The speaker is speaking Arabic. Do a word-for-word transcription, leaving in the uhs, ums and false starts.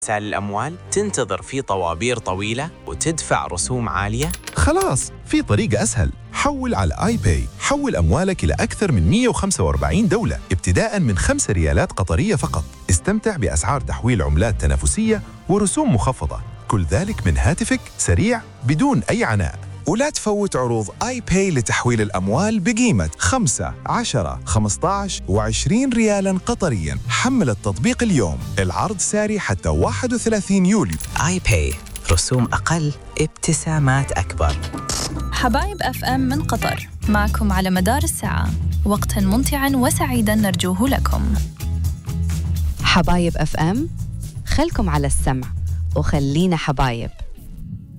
سال الأموال تنتظر في طوابير طويلة وتدفع رسوم عالية؟ خلاص، في طريقة أسهل. حول على آي باي. حول أموالك إلى أكثر من مئة وخمسة وأربعين دولة ابتداء من خمسة ريالات قطرية فقط. استمتع بأسعار تحويل عملات تنافسية ورسوم مخفضة، كل ذلك من هاتفك، سريع بدون أي عناء. ولا تفوت عروض آي باي لتحويل الأموال بقيمة خمسة، عشرة، خمسة عشر وعشرين ريالاً قطرياً. حمل التطبيق اليوم، العرض ساري حتى واحد وثلاثين يوليو. آي باي، رسوم أقل، ابتسامات أكبر. حبايب أف أم من قطر، معكم على مدار الساعة، وقتاً ممتعاً وسعيداً نرجوه لكم. حبايب أف أم، خلكم على السمع وخلينا حبايب.